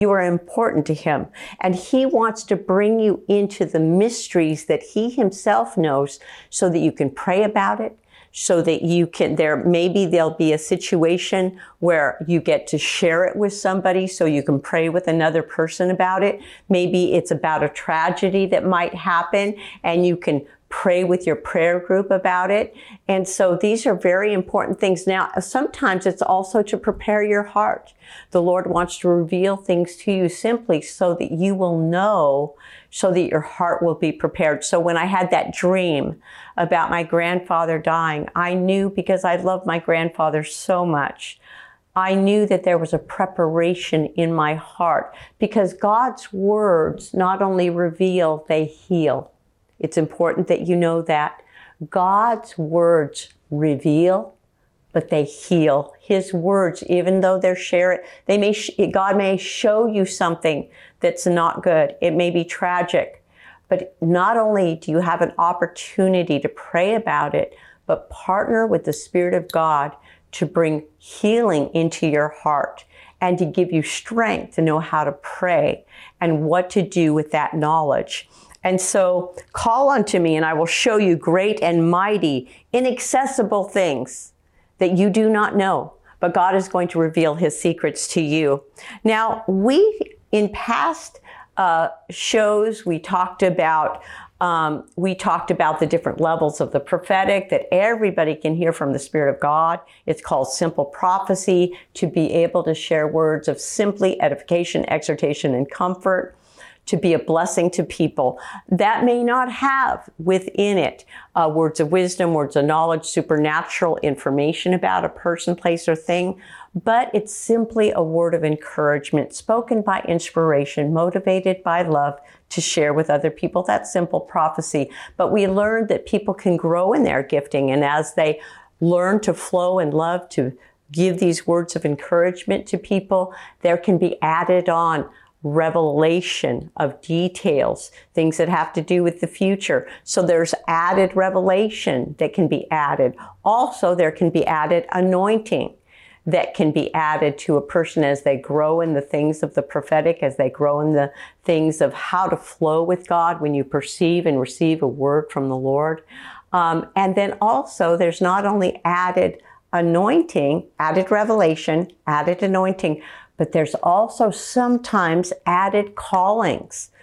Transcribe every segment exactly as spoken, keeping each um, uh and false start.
You are important to him, and he wants to bring you into the mysteries that he himself knows so that you can pray about it, so that you can, there, maybe there'll be a situation where you get to share it with somebody so you can pray with another person about it. Maybe it's about a tragedy that might happen and you can pray with your prayer group about it. And so these are very important things. Now, sometimes it's also to prepare your heart. The Lord wants to reveal things to you simply so that you will know, so that your heart will be prepared. So when I had that dream about my grandfather dying, I knew, because I loved my grandfather so much, I knew that there was a preparation in my heart, because God's words not only reveal, they heal. It's important that you know that. God's words reveal, but they heal. His words, even though they're shared, they may, God may show you something that's not good. It may be tragic, but not only do you have an opportunity to pray about it, but partner with the Spirit of God to bring healing into your heart and to give you strength to know how to pray and what to do with that knowledge. And so call unto me and I will show you great and mighty, inaccessible things that you do not know, but God is going to reveal his secrets to you. Now, we, in past uh, shows, we talked about Um, we talked about the different levels of the prophetic that everybody can hear from the Spirit of God. It's called simple prophecy, to be able to share words of simply edification, exhortation, and comfort, to be a blessing to people. That may not have within it uh, words of wisdom, words of knowledge, supernatural information about a person, place, or thing, but it's simply a word of encouragement spoken by inspiration, motivated by love, to share with other people. That's simple prophecy. But we learned that people can grow in their gifting, and as they learn to flow in love, to give these words of encouragement to people, there can be added on revelation of details, things that have to do with the future. So there's added revelation that can be added. Also, there can be added anointing that can be added to a person as they grow in the things of the prophetic, as they grow in the things of how to flow with God when you perceive and receive a word from the Lord. Um, and then also there's not only added anointing, added revelation, added anointing, but there's also sometimes added callings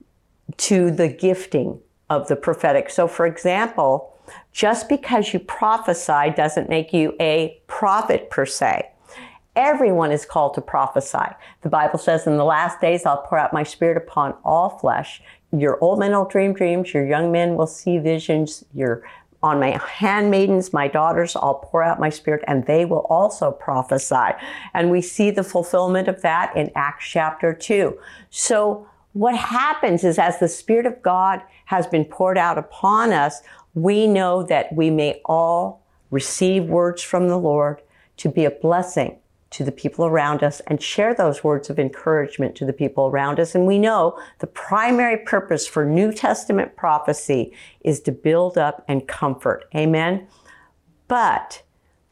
to the gifting of the prophetic. So for example, just because you prophesy doesn't make you a prophet per se. Everyone is called to prophesy. The Bible says, in the last days, I'll pour out my Spirit upon all flesh. Your old men will dream dreams. Your young men will see visions. Your On my handmaidens, my daughters, I'll pour out my Spirit, and they will also prophesy. And we see the fulfillment of that in Acts chapter two. So what happens is, as the Spirit of God has been poured out upon us, we know that we may all receive words from the Lord to be a blessing to the people around us and share those words of encouragement to the people around us. And we know the primary purpose for New Testament prophecy is to build up and comfort. Amen. But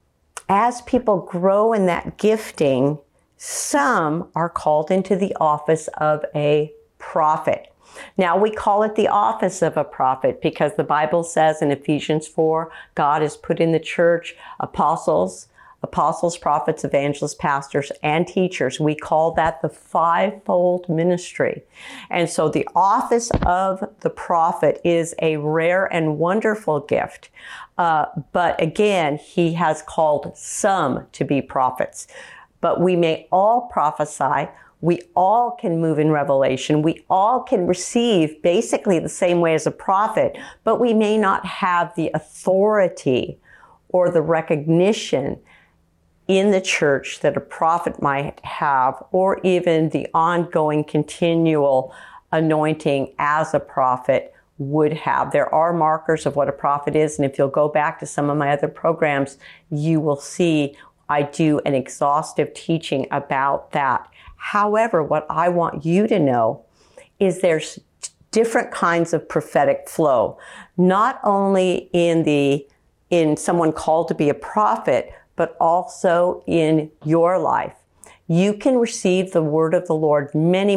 as people grow in that gifting, some are called into the office of a prophet. Now, we call it the office of a prophet because the Bible says in Ephesians four, God has put in the church apostles, apostles, prophets, evangelists, pastors, and teachers. We call that the fivefold ministry. And so the office of the prophet is a rare and wonderful gift. Uh, but again, he has called some to be prophets. But we may all prophesy. We all can move in revelation. We all can receive basically the same way as a prophet, but we may not have the authority or the recognition in the church that a prophet might have, or even the ongoing continual anointing as a prophet would have. There are markers of what a prophet is, and if you'll go back to some of my other programs, you will see I do an exhaustive teaching about that. However, what I want you to know is there's different kinds of prophetic flow, not only in the in someone called to be a prophet, but also in your life. you can receive the word of the Lord many